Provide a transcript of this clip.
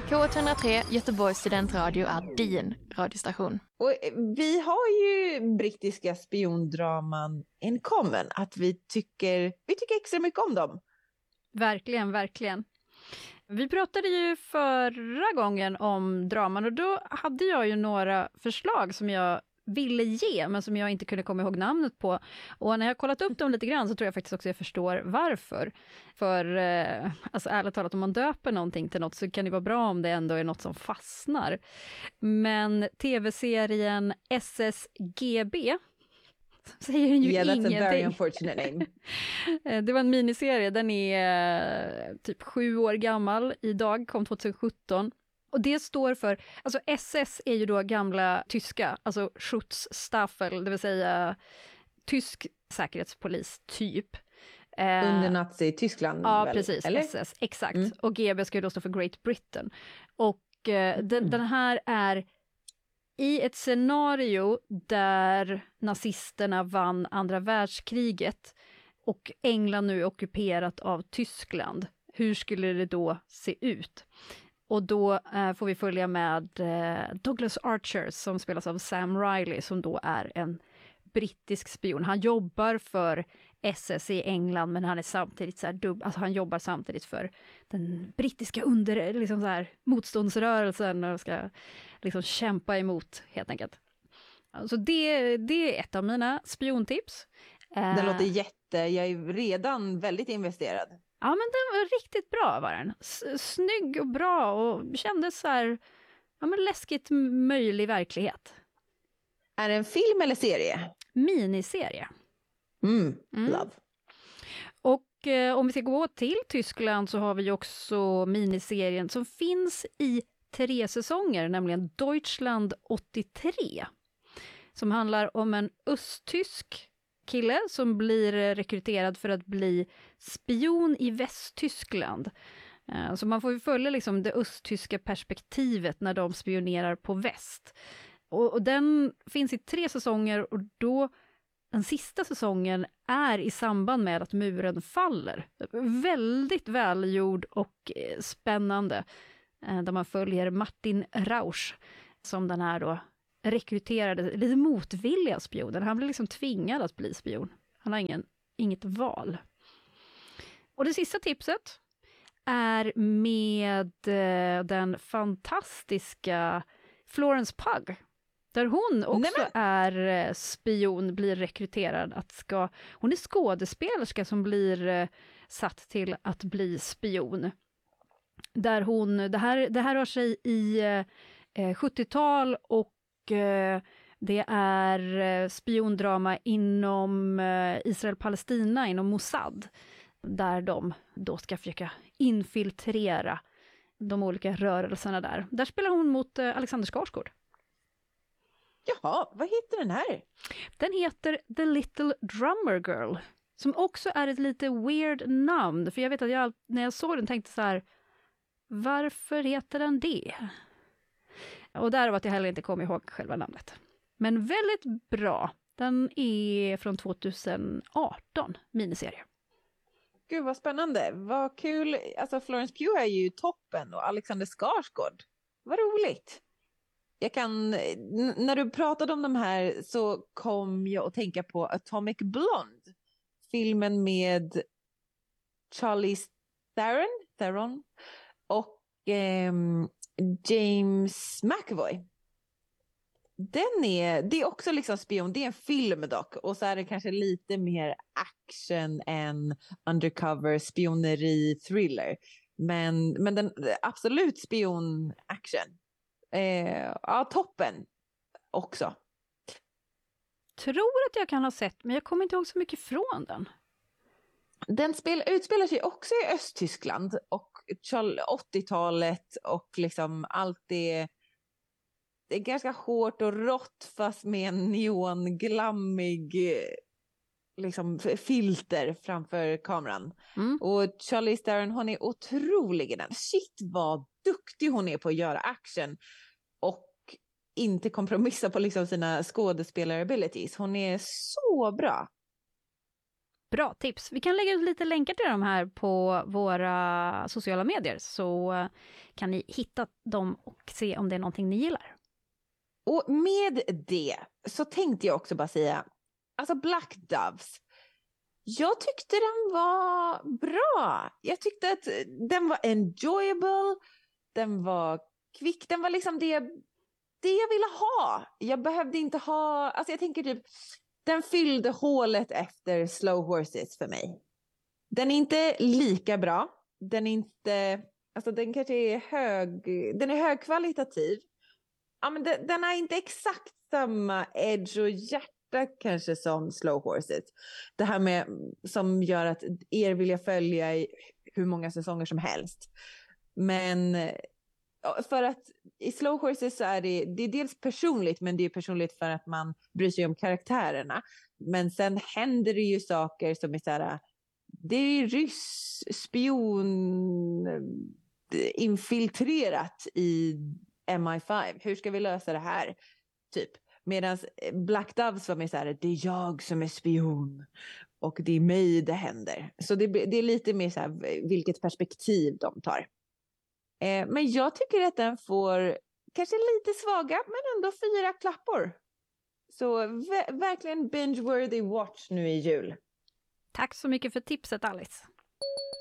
K103 Göteborgs studentradio är din radiostation. Och vi har ju brittiska spiondraman in common, att vi tycker extra mycket om dem. Verkligen, verkligen. Vi pratade ju förra gången om draman och då hade jag ju några förslag som jag ville ge men som jag inte kunde komma ihåg namnet på. Och när jag kollat upp dem lite grann så tror jag faktiskt också jag förstår varför. För alltså ärligt talat, om man döper någonting till något så kan det vara bra om det ändå är något som fastnar. Men tv-serien SSGB säger ju ingenting. That's a very unfortunate name. Det var en miniserie, den är typ 7 år gammal idag, kom 2017. Och det står för, alltså SS är ju då gamla tyska, alltså Schutzstaffel, det vill säga tysk säkerhetspolis typ. Under Nazi-Tyskland. Ja, väl, precis, eller? SS, exakt. Och GB ska ju då stå för Great Britain. Och den här är i ett scenario där nazisterna vann andra världskriget och England nu är ockuperat av Tyskland. Hur skulle det då se ut? Och då får vi följa med Douglas Archer som spelas av Sam Riley som då är en brittisk spion. Han jobbar för SS i England men han är samtidigt så här alltså han jobbar samtidigt för den brittiska liksom så här, motståndsrörelsen och ska liksom kämpa emot helt enkelt. Alltså det är ett av mina spiontips. Den låter jag är redan väldigt investerad. Ja, men den var riktigt bra var den. Snygg och bra och kändes så här, ja men läskigt möjlig verklighet. Är det en film eller serie? Miniserie. Love. Och om vi ska gå till Tyskland så har vi också miniserien som finns i 3 säsonger, nämligen Deutschland 83. Som handlar om en östtysk kille som blir rekryterad för att bli spion i Västtyskland. Så man får ju följa liksom det östtyska perspektivet när de spionerar på väst. Och den finns i 3 säsonger och då den sista säsongen är i samband med att muren faller. Väldigt välgjord och spännande. Där man följer Martin Rausch som den här då rekryterade, lite motvilliga spionen. Han blir liksom tvingad att bli spion. Han har inget val. Och det sista tipset är med den fantastiska Florence Pugh. Där hon också är spion, blir rekryterad hon är skådespelerska som blir satt till att bli spion. Där det här rör sig i 70-tal och det är spiondrama inom Israel-Palestina, inom Mossad. Där de då ska försöka infiltrera de olika rörelserna där. Där spelar hon mot Alexander Skarsgård. Jaha, vad heter den här? Den heter The Little Drummer Girl. Som också är ett lite weird namn. För jag vet att när jag såg den tänkte så här, varför heter den det? Och där var att jag heller inte kom ihåg själva namnet. Men väldigt bra. Den är från 2018, miniserie. Gud vad spännande, vad kul. Alltså Florence Pugh är ju toppen och Alexander Skarsgård. Vad roligt. När du pratade om de här så kom jag att tänka på Atomic Blonde. Filmen med Charlize Theron och James McAvoy. Det är också liksom spion, det är en film dock. Och så är det kanske lite mer action än undercover spioneri thriller. Men den absolut spion action. Ja, toppen också. Tror att jag kan ha sett, men jag kommer inte ihåg så mycket från den. Den utspelar sig också i Östtyskland och 80-talet och liksom allt det är ganska hårt och rått fast med en neonglammig liksom filter framför kameran. Och Charlize Theron, hon är otrolig i den. Shit vad duktig hon är på att göra action och inte kompromissa på liksom sina skådespelarabilities. Hon är så bra. Bra tips. Vi kan lägga ut lite länkar till de här på våra sociala medier, så kan ni hitta dem och se om det är någonting ni gillar. Och med det så tänkte jag också bara säga, alltså Black Doves, jag tyckte den var bra. Jag tyckte att den var enjoyable, den var kvick, den var liksom det jag ville ha. Jag behövde inte ha, alltså jag tänker typ, den fyllde hålet efter Slow Horses för mig. Den är inte lika bra, den är inte, alltså den kanske är den är högkvalitativ. Ja, men den har inte exakt samma edge och hjärta kanske som Slow Horses. Det här med som gör att er vill jag följa i hur många säsonger som helst. Men för att i Slow Horses så är det är dels personligt, men det är personligt för att man bryr sig om karaktärerna. Men sen händer det ju saker som är så här, det är spion infiltrerat i MI5. Hur ska vi lösa det här? Typ. Medan Black Doves var med så här, det är jag som är spion och det är mig det händer. Så det är lite mer så här vilket perspektiv de tar. Men jag tycker att den får kanske lite svaga men ändå 4 klappor. Så verkligen binge-worthy watch nu i jul. Tack så mycket för tipset, Alice.